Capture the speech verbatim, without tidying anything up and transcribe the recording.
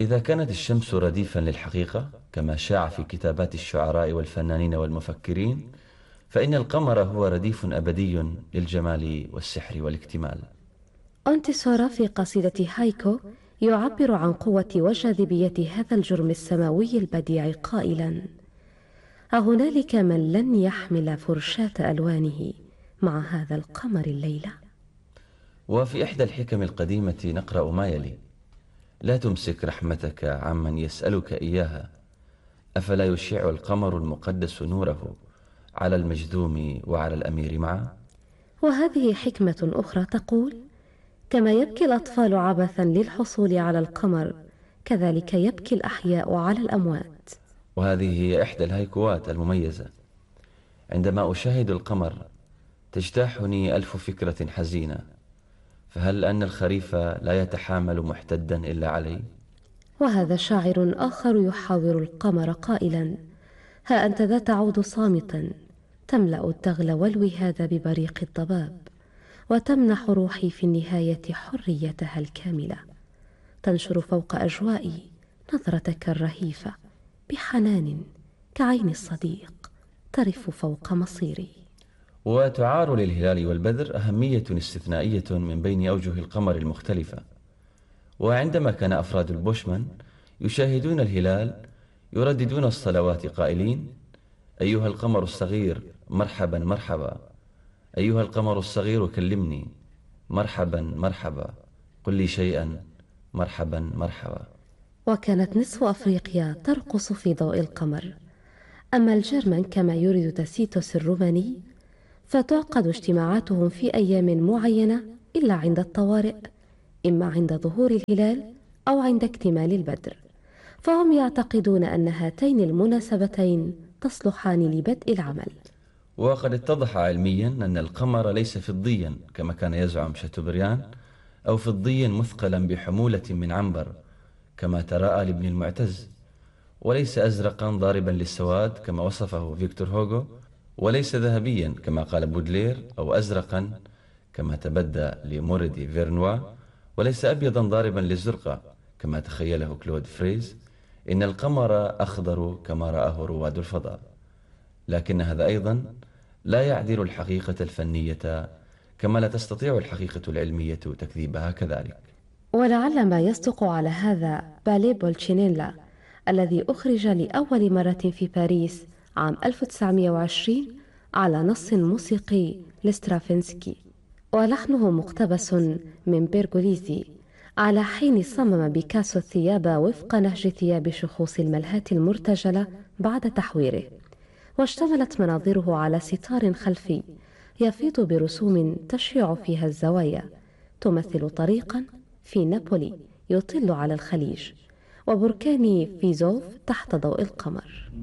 إذا كانت الشمس رديفا للحقيقة كما شاع في كتابات الشعراء والفنانين والمفكرين، فإن القمر هو رديف أبدي للجمال والسحر والاكتمال. أونتيسورا في قصيدة هايكو يعبر عن قوة وجاذبية هذا الجرم السماوي البديع قائلا: أهنالك من لن يحمل فرشاة ألوانه مع هذا القمر الليلة. وفي إحدى الحكم القديمة نقرأ ما يلي: لا تمسك رحمتك عمن يسألك إياها، أفلا يشع القمر المقدس نوره على المجذوم وعلى الأمير معا. وهذه حكمة أخرى تقول: كما يبكي الأطفال عبثا للحصول على القمر، كذلك يبكي الأحياء على الأموات. وهذه هي إحدى الهيكوات المميزة: عندما أشاهد القمر تجتاحني ألف فكرة حزينة، فهل أن الخريف لا يتحامل محتدا إلا علي؟ وهذا شاعر آخر يحاور القمر قائلا: ها أنت ذا تعود صامتا، تملأ التغل والوهاد ببريق الضباب، وتمنح روحي في النهاية حريتها الكاملة، تنشر فوق أجوائي نظرتك الرهيفة بحنان كعين الصديق ترف فوق مصيري. وتعار للهلال والبدر أهمية استثنائية من بين أوجه القمر المختلفة. وعندما كان أفراد البوشمان يشاهدون الهلال يرددون الصلوات قائلين: أيها القمر الصغير مرحبا مرحبا، أيها القمر الصغير كلمني، مرحبا مرحبا، قل لي شيئا، مرحبا مرحبا. وكانت نصف أفريقيا ترقص في ضوء القمر. أما الجرمن كما يريد تاسيتوس الروماني فتعقد اجتماعاتهم في أيام معينة إلا عند الطوارئ، إما عند ظهور الهلال أو عند اكتمال البدر، فهم يعتقدون أن هاتين المناسبتين تصلحان لبدء العمل. وقد اتضح علميا أن القمر ليس فضيا كما كان يزعم شاتوبريان، أو فضيا مثقلا بحمولة من عنبر كما تراءى لابن المعتز، وليس أزرقا ضاربا للسواد كما وصفه فيكتور هوغو، وليس ذهبيا كما قال بودلير، أو أزرقا كما تبدى لموردي فيرنوا، وليس أبيضا ضاربا للزرقاء كما تخيله كلود فريز. إن القمر أخضر كما رآه رواد الفضاء، لكن هذا أيضا لا يعدل الحقيقة الفنية، كما لا تستطيع الحقيقة العلمية تكذيبها كذلك. ولعل ما يصدق على هذا بالي بولتشينيلا الذي أخرج لأول مرة في باريس عام ألف وتسعمائة وعشرين على نص موسيقي لسترافينسكي، ولحنه مقتبس من بيرغوليزي، على حين صمم بيكاسو الثياب وفق نهج ثياب شخوص الملهاة المرتجلة بعد تحويره، واشتملت مناظره على ستار خلفي يفيض برسوم تشيع فيها الزوايا، تمثل طريقا في نابولي يطل على الخليج، وبركان فيزوف تحت ضوء القمر.